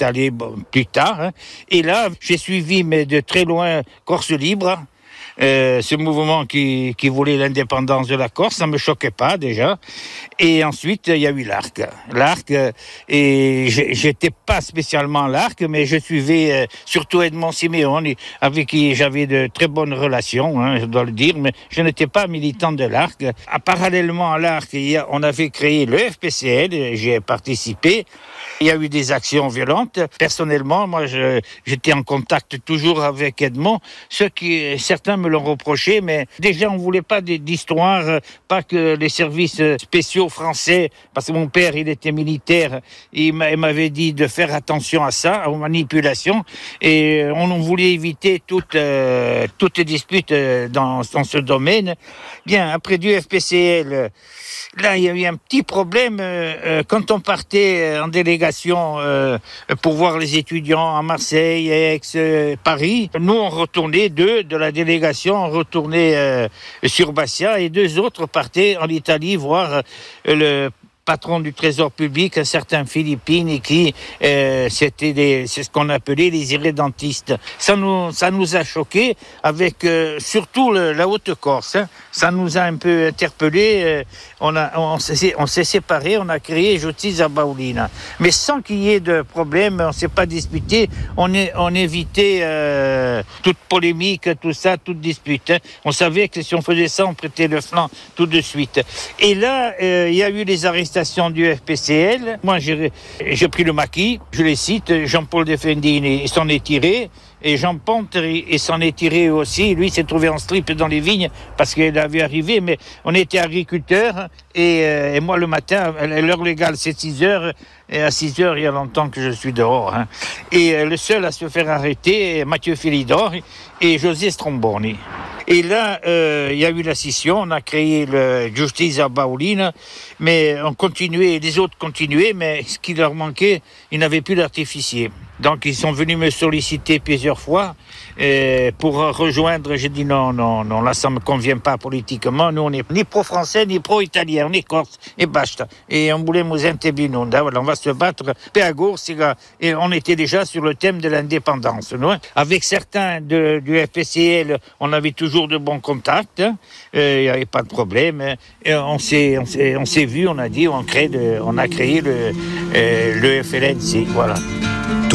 installé plus tard. Hein. Et là, j'ai suivi, mais de très loin, Corse Libre. Ce mouvement qui voulait l'indépendance de la Corse, ça me choquait pas déjà. Et ensuite, il y a eu l'ARC. L'ARC, et j'étais pas spécialement l'ARC, mais je suivais surtout Edmond Siméon, avec qui j'avais de très bonnes relations, hein, je dois le dire, mais je n'étais pas militant de l'ARC. Parallèlement à l'ARC, on avait créé le FPCL, j'y ai participé. Il y a eu des actions violentes. Personnellement, moi, j'étais en contact toujours avec Edmond. Certains me l'ont reproché, mais déjà, on voulait pas d'histoire, pas que les services spéciaux français, parce que mon père, il était militaire, il m'avait dit de faire attention à ça, aux manipulations, et on voulait éviter toute dispute dans ce domaine. Bien, après du FPCL, là, il y a eu un petit problème quand on partait en délégation pour voir les étudiants à Marseille, Aix, Paris. Nous, on retournait, deux de la délégation, on retournait sur Bastia et deux autres partaient en Italie voir le patron du Trésor public, un certain Philippine, qui c'est ce qu'on appelait les irrédentistes. Ça nous a choqués, avec surtout la Haute-Corse. Hein. Ça nous a un peu interpellés. On s'est séparés, on a créé Giustizia Baulina. Mais sans qu'il y ait de problème, on s'est pas disputé. On évitait toute polémique, tout ça, toute dispute. Hein. On savait que si on faisait ça, on prêtait le flanc tout de suite. Et là, il y a eu les arrestations du FPCL. Moi, j'ai pris le maquis, je les cite, Jean-Paul Defendini, il s'en est tiré, et Jean Ponte, il s'en est tiré aussi. Lui, s'est trouvé en strip dans les vignes, parce qu'il avait arrivé, mais on était agriculteurs, et moi, le matin, l'heure légale, c'est 6 heures, et à 6 heures, il y a longtemps que je suis dehors. Hein. Et le seul à se faire arrêter, Mathieu Philidor et José Stromboni. Et là, il y a eu la scission, on a créé le Giustizia Baulina, mais on continuait, les autres continuaient, mais ce qui leur manquait, ils n'avaient plus d'artificier. Donc ils sont venus me solliciter plusieurs fois pour rejoindre. J'ai dit non, là ça me convient pas politiquement. Nous on n'est ni pro-français ni pro-italien, on est corse et basta. Et on voulait nous intébiner. Voilà, on va se battre per agorsi, et on était déjà sur le thème de l'indépendance. Non? Avec certains du FPCL, on avait toujours de bons contacts. Hein. Il n'y avait pas de problème. Et on s'est vu, on a dit, on a créé le FLNC. Voilà.